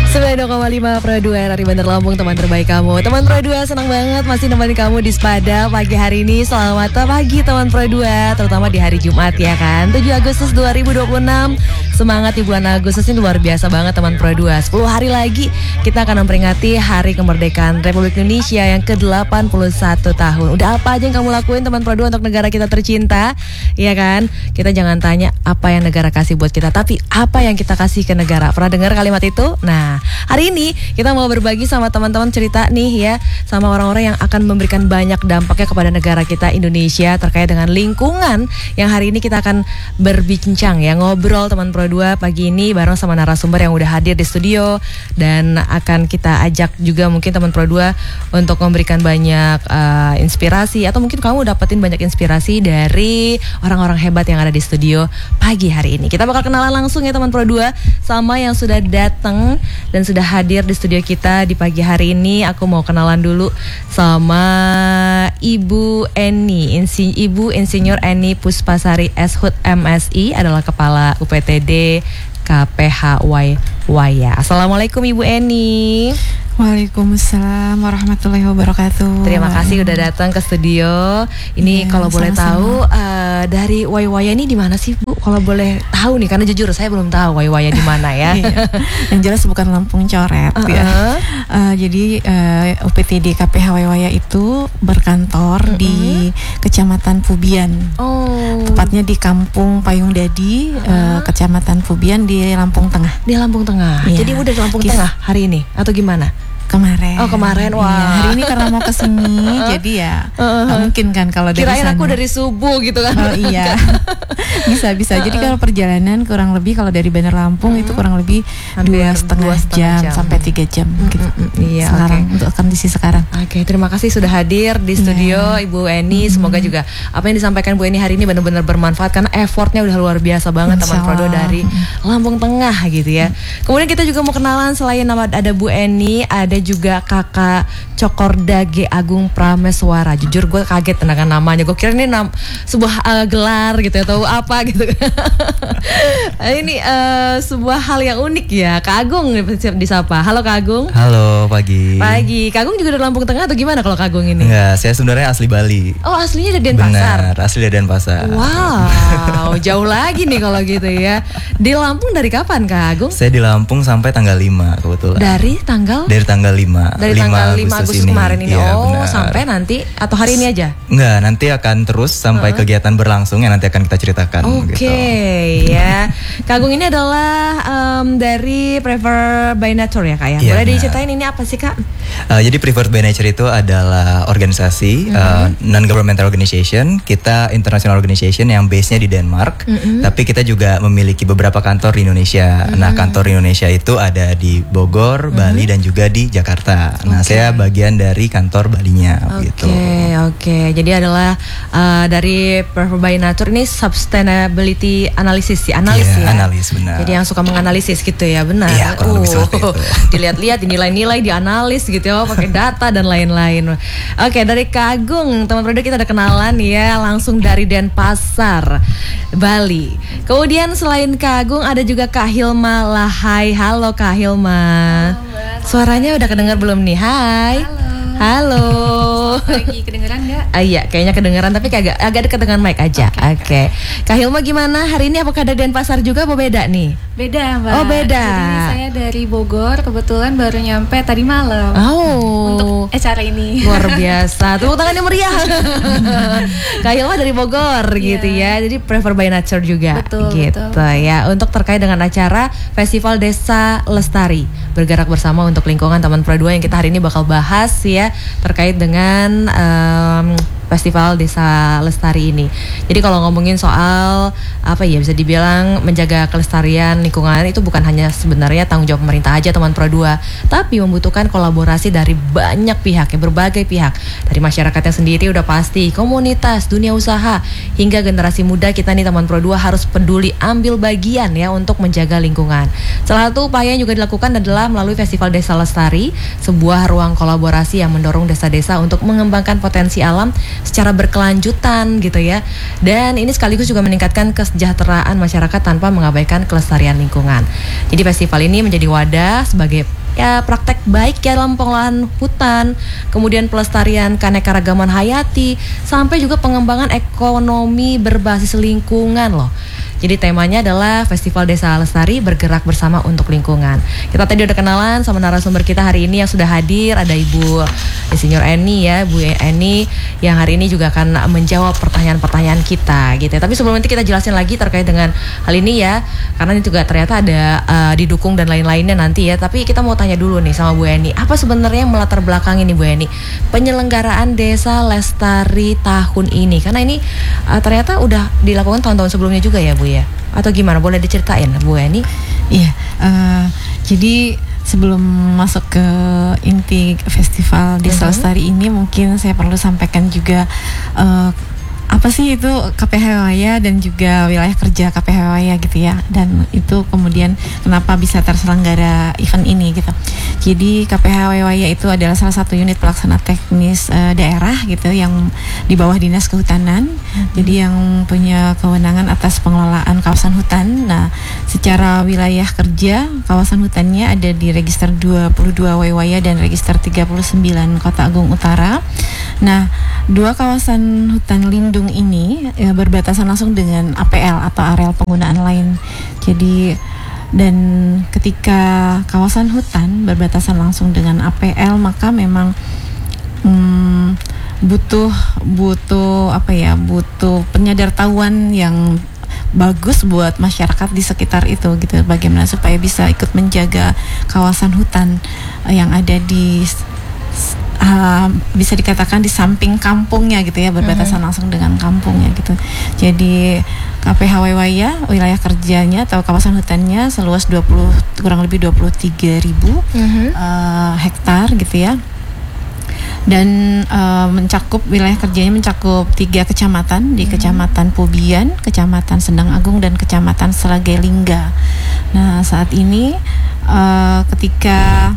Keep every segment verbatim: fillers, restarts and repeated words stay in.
sembilan puluh dua koma lima Pro dua R R I Bandar Lampung, teman terbaik kamu. Teman Pro dua, senang banget masih nemenin kamu di Spada pagi hari ini. Selamat pagi teman Pro dua, terutama di hari Jumat ya kan, tujuh Agustus dua ribu dua puluh enam. Semangat di bulan Agustus ini luar biasa banget teman Pro dua. sepuluh hari lagi kita akan memperingati Hari Kemerdekaan Republik Indonesia yang ke delapan puluh satu tahun. Udah apa aja yang kamu lakuin teman Pro dua untuk negara kita tercinta? Iya kan? Kita jangan tanya apa yang negara kasih buat kita, tapi apa yang kita kasih ke negara. Pernah dengar kalimat itu? Nah, hari ini kita mau berbagi sama teman-teman cerita nih ya, sama orang-orang yang akan memberikan banyak dampaknya kepada negara kita Indonesia terkait dengan lingkungan, yang hari ini kita akan berbincang ya, ngobrol teman Pro dua pagi ini bareng sama narasumber yang udah hadir di studio, dan akan kita ajak juga mungkin teman Pro dua untuk memberikan banyak uh, inspirasi, atau mungkin kamu dapetin banyak inspirasi dari orang-orang hebat yang ada di studio pagi hari ini. Kita bakal kenalan langsung ya teman Pro dua sama yang sudah datang dan sudah hadir di studio kita di pagi hari ini. Aku mau kenalan dulu sama Ibu Eni, Insi, Ibu Insinyur Eni Puspasari S H U D M Si, adalah Kepala U P T D K P H Wayah. Assalamualaikum Ibu Eni. Waalaikumsalam warahmatullahi wabarakatuh. Terima kasih udah datang ke studio. Ini ya, kalau boleh tahu uh, dari Wayah ini di mana sih Bu? Kalau boleh tahu nih, karena jujur saya belum tahu Wayah di mana ya. Yang jelas bukan Lampung Coret uh-uh. ya. Uh, jadi uh, U P T D K P H Wayah itu berkantor uh-uh. di Kecamatan Pubian. Oh. Tepatnya di Kampung Payung Dadi, uh-uh. uh, Kecamatan Pubian di Lampung Tengah. Di Lampung Tengah. Ya. Jadi udah di Lampung Kis- Tengah hari ini atau gimana? Kemarin. Oh kemarin, wah. Iya, hari ini karena mau kesini, jadi ya uh-huh. mungkin kan kalau dari kirain sana. aku dari subuh gitu kan. Oh iya, bisa bisa. Uh-uh. Jadi kalau perjalanan kurang lebih kalau dari Bandar Lampung uh-huh. itu kurang lebih dua setengah jam, jam sampai tiga jam uh-huh. gitu. Iya. Sekarang Okay. untuk kondisi sekarang. Oke, okay, terima kasih sudah hadir di studio yeah. Ibu Eni. Uh-huh. Semoga juga apa yang disampaikan Bu Eni hari ini benar-benar bermanfaat, karena effortnya udah luar biasa banget teman Pro dua dari Lampung Tengah gitu ya. Uh-huh. Kemudian kita juga mau kenalan, selain nama ada Bu Eni, ada juga Kakak Cokorda G Agung Prameswara. Jujur gue kaget dengan namanya. Gue kira ini nam- sebuah uh, gelar gitu ya, atau apa gitu. Ini uh, sebuah hal yang unik ya. Kak Agung siap disapa. Halo Kak Agung. Halo, pagi. Pagi. Kak Agung juga dari Lampung Tengah atau gimana kalau Kak Agung ini? Enggak, saya sebenarnya asli Bali. Oh, aslinya dari Denpasar. Benar, asli dari Denpasar. Wow, jauh lagi nih kalau gitu ya. Di Lampung dari kapan Kak Agung? Saya di Lampung sampai tanggal lima kebetulan. Dari tanggal? Dari tanggal lima. Dari tanggal lima Agustus ini. Kemarin ini. Ya, oh, benar. Sampai nanti atau hari ini aja? Enggak, nanti akan terus sampai uh-huh. kegiatan berlangsung yang nanti akan kita ceritakan. Oke, okay, gitu. Ya. Kak Agung ini adalah um, dari Prefer by Nature ya Kak ya? Boleh ya, diceritain ini apa sih Kak? Uh, jadi Prefer by Nature itu adalah organisasi uh-huh. uh, non-governmental organization. Kita international organization yang base-nya di Denmark, uh-huh. tapi kita juga memiliki beberapa kantor di Indonesia. Uh-huh. Nah, kantor Indonesia itu ada di Bogor, uh-huh. Bali, dan juga di Jakarta. Nah, okay. saya bagian dari kantor Balinya Oke, gitu. Oke, oke. Jadi adalah uh, dari Prefer by Nature ini sustainability analysis ya, analis yeah, ya. Analis, benar. Jadi yang suka menganalisis gitu ya, benar. Iya, kurang lebih seperti itu. Dilihat-lihat, dinilai-nilai, dianalis gitu ya, pakai data dan lain-lain. Oke, dari Kak Agung, teman produk kita ada kenalan ya, langsung dari Denpasar, Bali. Kemudian selain Kak Agung ada juga Kak Hilma Lahai. Halo Kak Hilma. Halo, suaranya udah kedengar belum nih? Hai. Halo. Halo. Lagi kedengeran nggak? Ah, iya, kayaknya kedengeran tapi agak agak dekat dengan mic aja. Oke. Okay. Okay. Kak Hilma gimana? Hari ini apakah ada Denpasar juga apa beda nih? Beda, Mbak. Oh, beda. Jadi saya dari Bogor, kebetulan baru nyampe tadi malam. Oh. Untuk acara ini. Luar biasa. Tepuk tangannya meriah. Kak Hilma dari Bogor yeah. gitu ya. Jadi Prefer by Nature juga. Betul, gitu betul. Ya. Untuk terkait dengan acara Festival Desa Lestari, bergerak bersama untuk lingkungan teman Pro dua, yang kita hari ini bakal bahas ya, terkait dengan um, Festival Desa Lestari ini. Jadi kalau ngomongin soal apa ya, bisa dibilang menjaga kelestarian lingkungan itu bukan hanya sebenarnya tanggung jawab pemerintah aja teman Pro dua, tapi membutuhkan kolaborasi dari banyak pihak ya, berbagai pihak. Dari masyarakatnya sendiri udah pasti, komunitas, dunia usaha, hingga generasi muda kita nih teman Pro dua harus peduli ambil bagian ya untuk menjaga lingkungan. Salah satu upaya yang juga dilakukan adalah melalui Festival Desa Lestari, sebuah ruang kolaborasi yang mendorong desa-desa untuk mengembangkan potensi alam secara berkelanjutan gitu ya. Dan ini sekaligus juga meningkatkan kesejahteraan masyarakat tanpa mengabaikan kelestarian lingkungan. Jadi festival ini menjadi wadah sebagai ya praktek baik ya dalam pengelolaan hutan, kemudian pelestarian keanekaragaman hayati, sampai juga pengembangan ekonomi berbasis lingkungan loh. Jadi temanya adalah Festival Desa Lestari Bergerak Bersama Untuk Lingkungan. Kita tadi udah kenalan sama narasumber kita hari ini yang sudah hadir. Ada Ibu Insinyur Eni ya, Bu Eni, yang hari ini juga akan menjawab pertanyaan-pertanyaan kita gitu ya. Tapi sebelum nanti kita jelasin lagi terkait dengan hal ini ya, karena ini juga ternyata ada uh, didukung dan lain-lainnya nanti ya. Tapi kita mau tanya dulu nih sama Bu Eni, apa sebenarnya yang melatar belakang ini Bu Eni penyelenggaraan Desa Lestari tahun ini? Karena ini uh, ternyata udah dilakukan tahun-tahun sebelumnya juga ya Bu ya? Atau gimana? Boleh diceritain Bu Eni? Iya, uh, jadi sebelum masuk ke inti festival Desa uh-huh. Lestari ini, mungkin saya perlu sampaikan juga uh, apa sih itu K P H Hewaya dan juga wilayah kerja K P H Hewaya gitu ya, dan itu kemudian kenapa bisa terselenggara event ini gitu. Jadi K P H Hewaya itu adalah salah satu unit pelaksana teknis uh, daerah gitu yang di bawah Dinas Kehutanan. Hmm. Jadi yang punya kewenangan atas pengelolaan kawasan hutan. Nah, secara wilayah kerja kawasan hutannya ada di register dua puluh dua Hewaya dan register tiga puluh sembilan Kota Agung Utara. Nah, dua kawasan hutan lindung ini ya, berbatasan langsung dengan A P L atau areal penggunaan lain. Jadi dan ketika kawasan hutan berbatasan langsung dengan A P L, maka memang hmm, butuh butuh apa ya butuh penyadartahuan yang bagus buat masyarakat di sekitar itu gitu, bagaimana supaya bisa ikut menjaga kawasan hutan yang ada di Uh, bisa dikatakan di samping kampungnya gitu ya, berbatasan uh-huh. langsung dengan kampungnya gitu. Jadi K P H Hewaya wilayah kerjanya atau kawasan hutannya seluas dua puluh kurang lebih dua puluh tiga ribu uh-huh. uh, hektar gitu ya. Dan uh, mencakup wilayah kerjanya mencakup tiga kecamatan di uh-huh. Kecamatan Pubian, Kecamatan Sendang Agung, dan Kecamatan Selagai Lingga. Nah, saat ini uh, ketika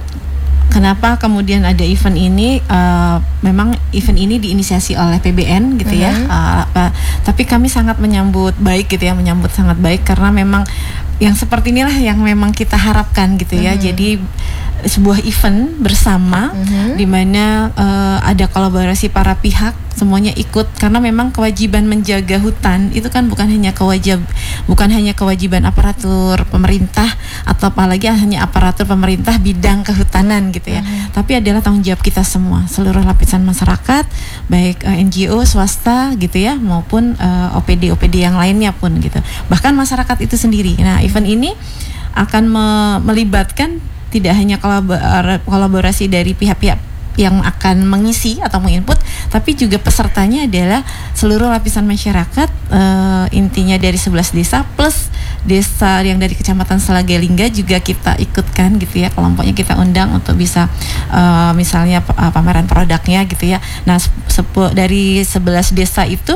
kenapa kemudian ada event ini? Uh, memang event ini diinisiasi oleh P B N gitu ya. Uh-huh. Uh, uh, tapi kami sangat menyambut baik gitu ya, menyambut sangat baik karena memang yang seperti inilah yang memang kita harapkan gitu ya. Uh-huh. Jadi sebuah event bersama uh-huh. di mana uh, ada kolaborasi para pihak, semuanya ikut, karena memang kewajiban menjaga hutan itu kan bukan hanya kewajib bukan hanya kewajiban aparatur pemerintah atau apalagi hanya aparatur pemerintah bidang kehutanan gitu ya, uh-huh. tapi adalah tanggung jawab kita semua, seluruh lapisan masyarakat, baik uh, N G O swasta gitu ya, maupun uh, O P D O P D yang lainnya pun gitu, bahkan masyarakat itu sendiri. Nah, event ini akan me- melibatkan tidak hanya kolaborasi dari pihak-pihak yang akan mengisi atau menginput, tapi juga pesertanya adalah seluruh lapisan masyarakat, uh, intinya dari sebelas desa plus desa yang dari Kecamatan Selagai Lingga juga kita ikutkan gitu ya, kelompoknya kita undang untuk bisa uh, misalnya uh, pameran produknya gitu ya. Nah, sepu- dari sebelas desa itu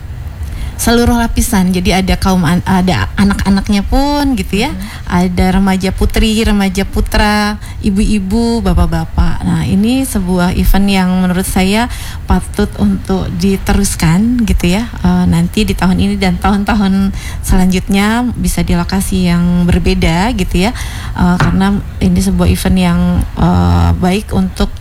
seluruh lapisan, jadi ada kaum an- ada anak-anaknya pun gitu ya, hmm. ada remaja putri, remaja putra, ibu-ibu, bapak-bapak. Nah, ini sebuah event yang menurut saya patut untuk diteruskan gitu ya, uh, nanti di tahun ini dan tahun-tahun selanjutnya bisa di lokasi yang berbeda gitu ya, uh, karena ini sebuah event yang uh, baik untuk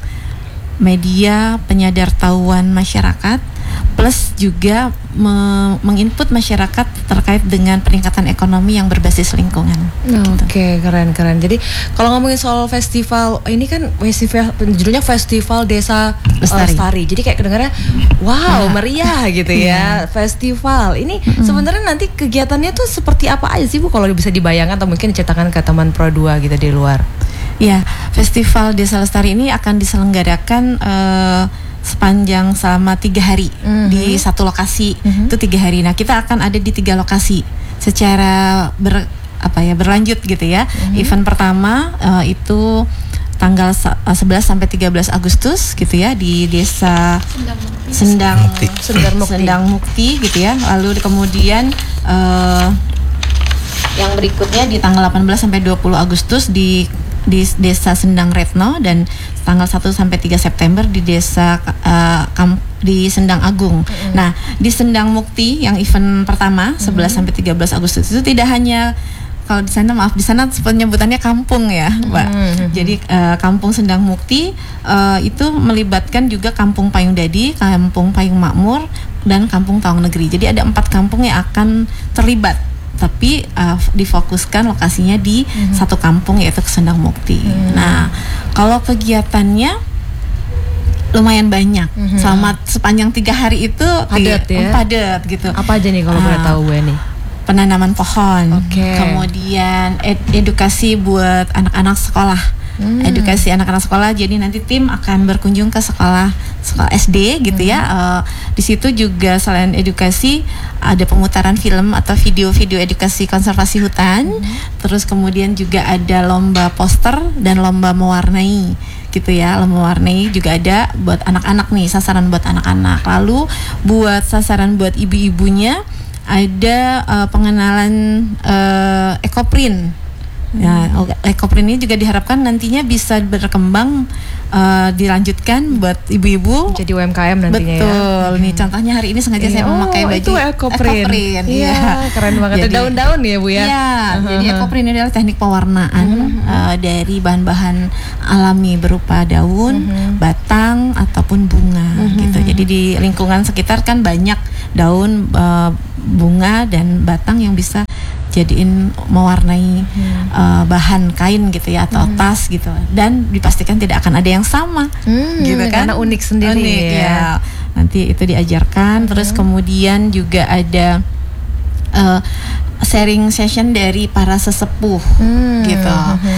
media penyadartahuan masyarakat, plus juga me- menginput masyarakat terkait dengan peningkatan ekonomi yang berbasis lingkungan. Oke, okay, keren-keren. Jadi kalau ngomongin soal festival ini kan festival judulnya Festival Desa Lestari. Lestari. Jadi kayak kedengarannya wow, meriah gitu ya. Festival. Ini mm-hmm. sebenarnya nanti kegiatannya tuh seperti apa aja sih Bu, kalau bisa dibayangkan atau mungkin diceritakan ke teman Pro dua gitu di luar? Ya, Festival Desa Lestari ini akan diselenggarakan uh, sepanjang selama tiga hari mm-hmm. di satu lokasi, mm-hmm. itu tiga hari. Nah, kita akan ada di tiga lokasi secara ber apa ya berlanjut gitu ya. Mm-hmm. Event pertama uh, itu tanggal sebelas sampai tiga belas Agustus gitu ya di Desa Sendang Mukti, Sendang Mukti, Sendang Mukti gitu ya. Lalu kemudian uh, yang berikutnya di tanggal delapan belas sampai dua puluh Agustus di di Desa Sendang Retno, dan tanggal satu sampai tiga September di Desa uh, Kamp di Sendang Agung. Mm-hmm. Nah, di Sendang Mukti yang event pertama mm-hmm. sebelas sampai tiga belas Agustus itu tidak hanya, kalau di sana maaf di sana penyebutannya kampung ya, Mbak. Mm-hmm. Jadi uh, Kampung Sendang Mukti uh, itu melibatkan juga Kampung Payung Dadi, Kampung Payung Makmur, dan Kampung Tawang Negeri. Jadi ada empat kampung yang akan terlibat, tapi uh, difokuskan lokasinya di mm-hmm. satu kampung, yaitu Sendang Mukti. Mm-hmm. Nah, kalau kegiatannya lumayan banyak, mm-hmm. selama sepanjang tiga hari itu padat ya, padat gitu. Apa aja nih kalau uh, boleh tahu Bu Eni? Penanaman pohon, okay. kemudian ed- edukasi buat anak-anak sekolah, hmm. edukasi anak-anak sekolah. Jadi nanti tim akan berkunjung ke sekolah sekolah S D gitu hmm. ya. Uh, di situ juga selain edukasi ada pemutaran film atau video-video edukasi konservasi hutan. Hmm. Terus kemudian juga ada lomba poster dan lomba mewarnai gitu ya. Lomba mewarnai juga ada buat anak-anak nih, sasaran buat anak-anak. Lalu buat sasaran buat ibu-ibunya ada uh, pengenalan uh, ekoprint. Hmm. Ya, ekoprint ini juga diharapkan nantinya bisa berkembang, uh, dilanjutkan buat ibu-ibu jadi U M K M nantinya. Betul. Ya. Nih contohnya hari ini sengaja iya. saya memakai oh, baju itu ekoprint. ekoprint. Iya, ya. Keren banget. Jadi, daun-daun ya Bu ya. Iya, uh-huh. Jadi ekoprint ini adalah teknik pewarnaan uh-huh. uh, dari bahan-bahan alami berupa daun, uh-huh. batang ataupun bunga uh-huh. gitu. Jadi di lingkungan sekitar kan banyak daun, uh, bunga dan batang yang bisa jadiin mewarnai hmm. uh, bahan kain gitu ya, atau hmm. tas gitu, dan dipastikan tidak akan ada yang sama hmm, gitu kan, karena unik sendiri unik, ya. ya nanti itu diajarkan. hmm. Terus kemudian juga ada uh, sharing session dari para sesepuh hmm. gitu.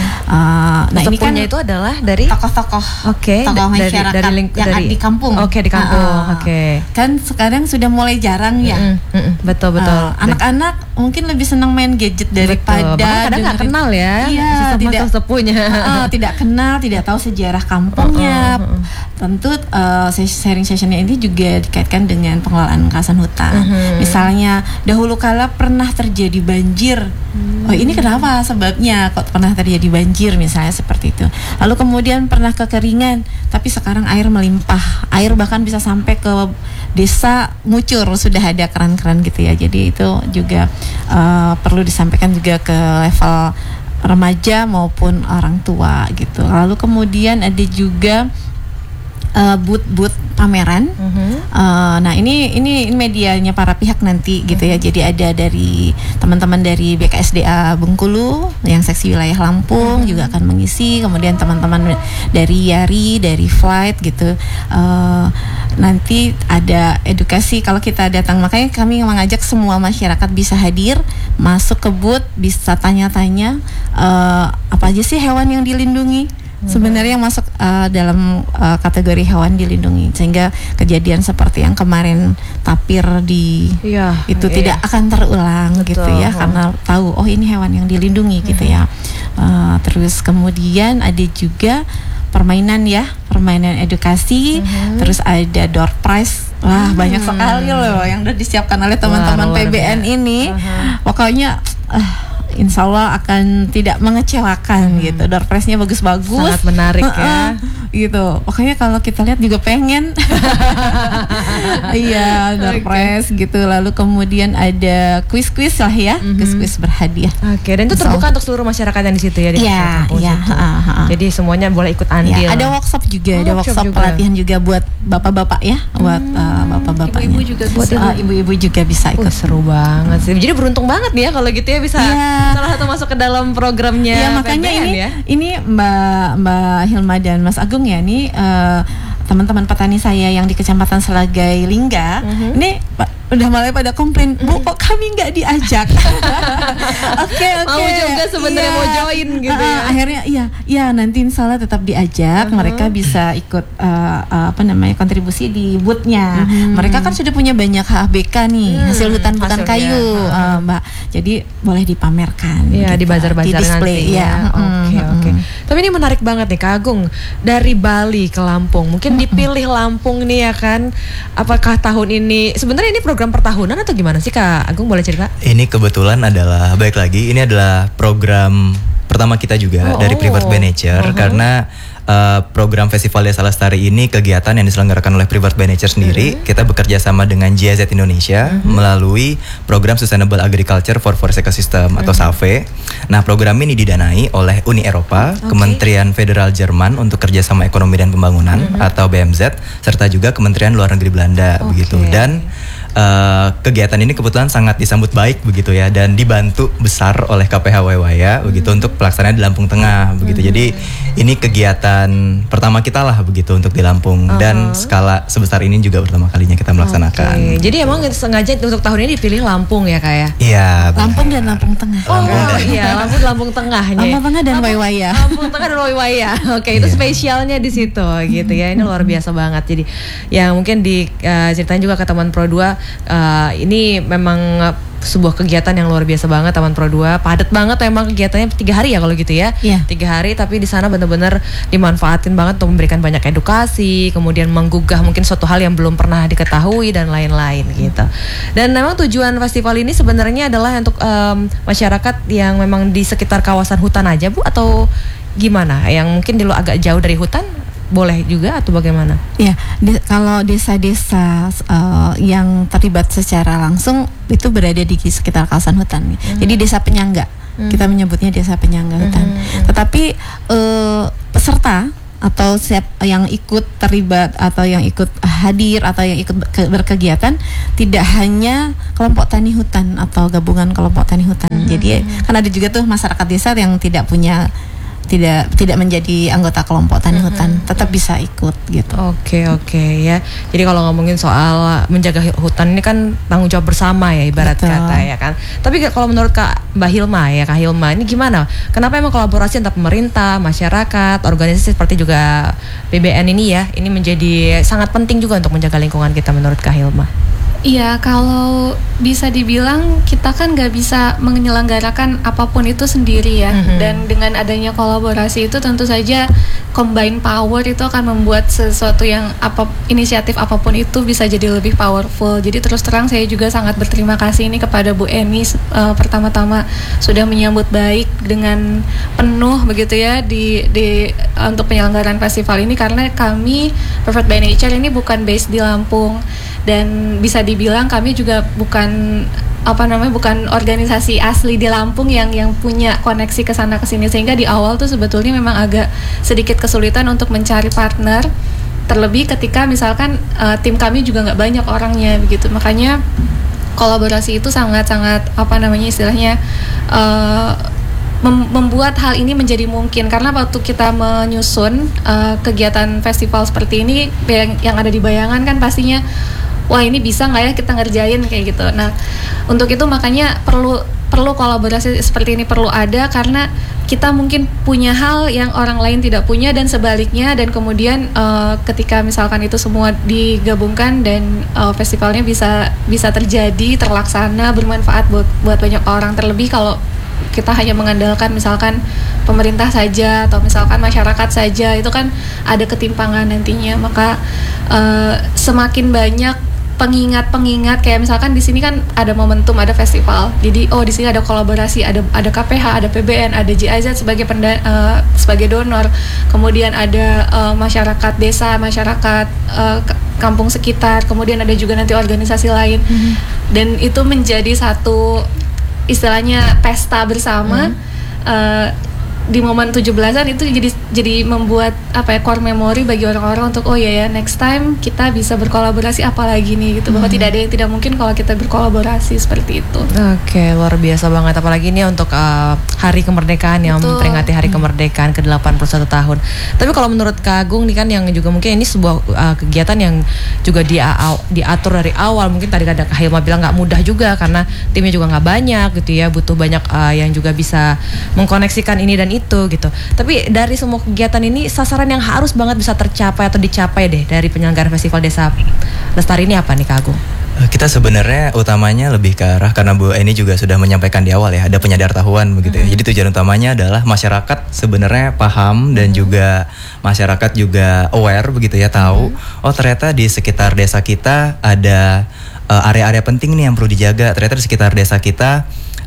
Uh, nah ini kan itu adalah dari tokoh-tokoh, okay. tokoh da- masyarakat dari, dari link- yang dari, di kampung. Oke okay, di kampung. Uh, Oke. Okay. Kan sekarang sudah mulai jarang ya. Mm-mm, mm-mm, betul betul. Uh, anak-anak mungkin lebih senang main gadget daripada. Bahkan kadang nggak kenal ya. Iya, tidak sepupunya. Uh, tidak kenal, tidak tahu sejarah kampungnya. Uh, uh, uh. Tentu uh, sharing sessionnya ini juga dikaitkan dengan pengelolaan kawasan hutan. Uh-huh. Misalnya dahulu kala pernah terjadi banjir. Hmm. Oh ini kenapa sebabnya kok pernah terjadi banjir misalnya seperti itu. Lalu kemudian pernah kekeringan, tapi sekarang air melimpah. Air bahkan bisa sampai ke desa Ngucur, sudah ada keran-keran gitu ya. Jadi itu juga uh, perlu disampaikan juga ke level remaja maupun orang tua gitu. Lalu kemudian ada juga Uh, booth-booth pameran. Uh-huh. Uh, nah ini ini medianya para pihak nanti gitu ya. Uh-huh. Jadi ada dari teman-teman dari B K S D A Bengkulu yang seksi wilayah Lampung uh-huh. juga akan mengisi. Kemudian teman-teman dari Yari, dari Flight gitu. Uh, nanti ada edukasi kalau kita datang. Makanya kami mengajak semua masyarakat bisa hadir, masuk ke booth, bisa tanya-tanya uh, apa aja sih hewan yang dilindungi. Sebenarnya yang masuk uh, dalam uh, kategori hewan dilindungi, sehingga kejadian seperti yang kemarin tapir di iya, itu iya. tidak akan terulang. Betul. Gitu ya, karena tahu oh ini hewan yang dilindungi. hmm. Gitu ya. Uh, terus kemudian ada juga permainan ya, permainan edukasi. hmm. Terus ada door prize. Wah hmm. banyak sekali loh yang sudah disiapkan oleh teman-teman Wah, P B N ini. uh-huh. Pokoknya uh, insya Allah akan tidak mengecewakan hmm. gitu. Door prize-nya bagus-bagus, sangat menarik ya. Gitu. Pokoknya kalau kita lihat juga pengen. Iya, door okay. prize gitu. Lalu kemudian ada quiz-quiz lah ya, mm-hmm. quiz-quiz berhadiah. Oke, okay. Dan itu terbuka so. untuk seluruh masyarakat yang di situ ya, di yeah, kampung yeah, situ. Uh, uh, uh. Jadi semuanya boleh ikut andil. Yeah, ada workshop juga, oh, ada workshop, workshop pelatihan juga buat bapak-bapak ya, buat hmm. uh, bapak-bapaknya. Ibu-ibu juga buat bisa. Uh, ibu-ibu juga bisa ikut. Oh, seru banget sih. Jadi beruntung banget nih ya kalau gitu ya bisa. Yeah. Salah satu masuk ke dalam programnya. Ya makanya P B N ini ya? ini Mbak Mbak Hilma dan Mas Agung ya, ini uh, teman-teman petani saya yang di Kecamatan Selagai Lingga. Uh-huh. Ini udah mulai pada komplain, Bu kok kami nggak diajak. Oke oke. Mau juga sebenarnya iya. mau join gitu uh, ya. Akhirnya iya iya nanti insya Allah tetap diajak. Uh-huh. Mereka bisa ikut uh, uh, apa namanya kontribusi di booth-nya. Uh-huh. Mereka kan sudah punya banyak H B K nih, hmm, hasil hutan bukan kayu, uh-huh. uh, Mbak. Jadi boleh dipamerkan. Iya gitu, di bazar-bazar di display, nanti. Ya. Oke hmm, oke. Hmm. Tapi ini menarik banget nih Kak Agung, dari Bali ke Lampung. Mungkin hmm. dipilih Lampung nih ya kan. Apakah tahun ini sebenarnya ini program pertahunan atau gimana sih Kak Agung, boleh cerita? Ini kebetulan adalah baik lagi ini adalah program pertama kita juga oh, dari Private by Nature uh-huh. karena Uh, program Festival Desa Lestari ini kegiatan yang diselenggarakan oleh Private by Nature sendiri. Mm-hmm. Kita bekerja sama dengan G I Z Indonesia mm-hmm. melalui program Sustainable Agriculture for Forest Ecosystem mm-hmm. atau S A V E. Nah, program ini didanai oleh Uni Eropa, okay. Kementerian Federal Jerman untuk Kerjasama Ekonomi dan Pembangunan mm-hmm. atau B M Z, serta juga Kementerian Luar Negeri Belanda okay. begitu. Dan uh, kegiatan ini kebetulan sangat disambut baik begitu ya, dan dibantu besar oleh K P H Waiwaya begitu mm-hmm. untuk pelaksanaan di Lampung Tengah begitu. Mm-hmm. Jadi ini kegiatan pertama kita lah begitu untuk di Lampung uh-huh. dan skala sebesar ini juga pertama kalinya kita melaksanakan. Okay. Jadi emang sengaja untuk tahun ini dipilih Lampung ya Kak ya? Iya. Lampung dan Lampung Tengah. Oh, oh iya, Lampung Lampung Tengahnya. Lampung Tengah dan Waiwaya. Lampung Tengah dan Waiwaya. Oke, okay, itu yeah. spesialnya di situ gitu ya. Ini luar biasa banget. Jadi yang mungkin diceritain uh, juga ke teman Pro dua uh, ini memang uh, sebuah kegiatan yang luar biasa banget teman Pro dua, padat banget emang kegiatannya tiga hari ya kalau gitu ya, yeah. tiga hari tapi di sana benar-benar dimanfaatin banget untuk memberikan banyak edukasi, kemudian menggugah mungkin suatu hal yang belum pernah diketahui dan lain-lain gitu. Dan memang tujuan festival ini sebenarnya adalah untuk um, masyarakat yang memang di sekitar kawasan hutan aja Bu, atau gimana? Yang mungkin di lo agak jauh dari hutan boleh juga atau bagaimana? Ya, di, kalau desa-desa uh, yang terlibat secara langsung itu berada di sekitar kawasan hutan. Mm-hmm. Jadi desa penyangga, mm-hmm. kita menyebutnya desa penyangga hutan. Mm-hmm. Tetapi uh, peserta atau siap yang ikut terlibat atau yang ikut hadir atau yang ikut berkegiatan tidak hanya kelompok tani hutan atau gabungan kelompok tani hutan. Mm-hmm. Jadi kan ada juga tuh masyarakat desa yang tidak punya tidak tidak menjadi anggota kelompok tani hutan, mm-hmm. tetap bisa ikut gitu. Oke oke ya. Jadi kalau ngomongin soal menjaga hutan ini kan tanggung jawab bersama ya ibarat Betul. kata ya kan. Tapi kalau menurut Kak Mbak Hilma ya Kak Hilma ini gimana? Kenapa emang kolaborasi antara pemerintah, masyarakat, organisasi seperti juga B B N ini ya ini menjadi sangat penting juga untuk menjaga lingkungan kita menurut Kak Hilma? Iya, kalau bisa dibilang kita kan nggak bisa menyelenggarakan apapun itu sendiri ya. Mm-hmm. Dan dengan adanya kolaborasi itu tentu saja combine power itu akan membuat sesuatu yang apa inisiatif apapun itu bisa jadi lebih powerful. Jadi terus terang saya juga sangat berterima kasih ini kepada Bu Eni uh, pertama-tama sudah menyambut baik dengan penuh begitu ya di di uh, untuk penyelenggaraan festival ini, karena kami Private by Nature ini bukan base di Lampung. Dan bisa dibilang kami juga bukan apa namanya bukan organisasi asli di Lampung yang yang punya koneksi ke sana ke sini, sehingga di awal tuh sebetulnya memang agak sedikit kesulitan untuk mencari partner, terlebih ketika misalkan uh, tim kami juga nggak banyak orangnya begitu. Makanya kolaborasi itu sangat-sangat apa namanya istilahnya uh, mem- membuat hal ini menjadi mungkin, karena waktu kita menyusun uh, kegiatan festival seperti ini yang, yang ada di bayangan kan pastinya wah ini bisa nggak ya kita ngerjain kayak gitu. Nah untuk itu makanya perlu perlu kolaborasi seperti ini perlu ada, karena kita mungkin punya hal yang orang lain tidak punya dan sebaliknya, dan kemudian uh, ketika misalkan itu semua digabungkan dan uh, festivalnya bisa bisa terjadi terlaksana bermanfaat buat buat banyak orang. Terlebih kalau kita hanya mengandalkan misalkan pemerintah saja atau misalkan masyarakat saja, itu kan ada ketimpangan nantinya. Maka uh, semakin banyak pengingat-pengingat kayak misalkan di sini kan ada momentum, ada festival. Jadi oh di sini ada kolaborasi, ada ada K P H, ada P B N, ada G I Z sebagai penda, uh, sebagai donor. Kemudian ada uh, masyarakat desa, masyarakat uh, kampung sekitar. Kemudian ada juga nanti organisasi lain. Mm-hmm. Dan itu menjadi satu istilahnya pesta bersama. Mm-hmm. uh, di momen tujuh belasan itu jadi jadi membuat apa ya core memory bagi orang-orang untuk oh ya ya next time kita bisa berkolaborasi apa lagi nih gitu, bahwa hmm. tidak ada yang tidak mungkin kalau kita berkolaborasi seperti itu. Oke, luar biasa banget, apalagi ini untuk uh, hari kemerdekaan yang Betul. memperingati hari kemerdekaan ke delapan puluh satu tahun. Tapi kalau menurut Kak Agung nih kan yang juga mungkin ini sebuah uh, kegiatan yang juga dia diatur dari awal, mungkin tadi ada Kak Hilma bilang nggak mudah juga karena timnya juga nggak banyak gitu ya, butuh banyak uh, yang juga bisa mengkoneksikan ini dan itu gitu. Tapi dari semua kegiatan ini sasaran yang harus banget bisa tercapai atau dicapai deh dari penyelenggara Festival Desa Lestari ini apa nih Kak Agung? Kita sebenarnya utamanya lebih ke arah, karena Bu Eni juga sudah menyampaikan di awal ya, ada penyadartahuan begitu ya. Mm-hmm. Jadi tujuan utamanya adalah masyarakat sebenarnya paham dan mm-hmm. juga masyarakat juga aware begitu ya, tahu mm-hmm. oh ternyata di sekitar desa kita ada uh, area-area penting nih yang perlu dijaga. Ternyata di sekitar desa kita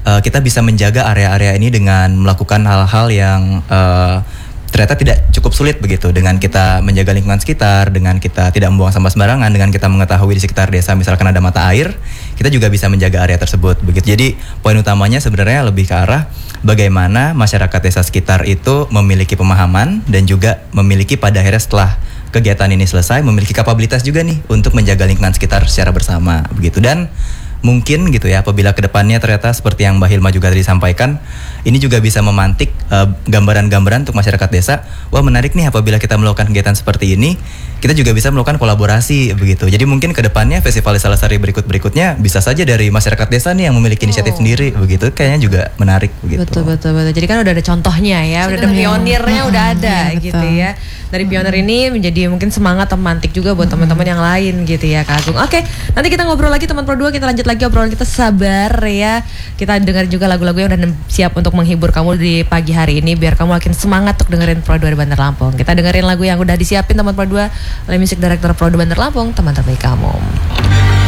uh, kita bisa menjaga area-area ini dengan melakukan hal-hal yang uh, ternyata tidak cukup sulit begitu, dengan kita menjaga lingkungan sekitar, dengan kita tidak membuang sampah sembarangan, dengan kita mengetahui di sekitar desa misalkan ada mata air, kita juga bisa menjaga area tersebut begitu. Jadi poin utamanya sebenarnya lebih ke arah bagaimana masyarakat desa sekitar itu memiliki pemahaman dan juga memiliki pada akhirnya setelah kegiatan ini selesai memiliki kapabilitas juga nih untuk menjaga lingkungan sekitar secara bersama begitu. Dan mungkin gitu ya, apabila kedepannya ternyata seperti yang Mbak Hilma juga tadi sampaikan, ini juga bisa memantik uh, gambaran-gambaran untuk masyarakat desa. Wah, menarik nih apabila kita melakukan kegiatan seperti ini, kita juga bisa melakukan kolaborasi begitu. Jadi mungkin kedepannya festival Desa Lestari berikut-berikutnya bisa saja dari masyarakat desa nih yang memiliki inisiatif oh. sendiri begitu. Kayaknya juga menarik begitu. Betul betul betul. Jadi kan udah ada contohnya ya, udah ada pionirnya, hmm, udah ada ya, gitu ya. Dari pionir ini menjadi mungkin semangat memantik juga buat hmm. teman-teman yang lain gitu ya Kak Agung. Oke, nanti kita ngobrol lagi teman Pro dua, kita lanjut lagi obrolan kita, sabar ya. Kita dengar juga lagu-lagu yang udah siap untuk menghibur kamu di pagi hari ini biar kamu makin semangat untuk dengerin Pro dua di Bandar Lampung. Kita dengerin lagu yang udah disiapin teman Pro dua oleh Music Director Pro dua Bandar Lampung, teman terbaik kamu.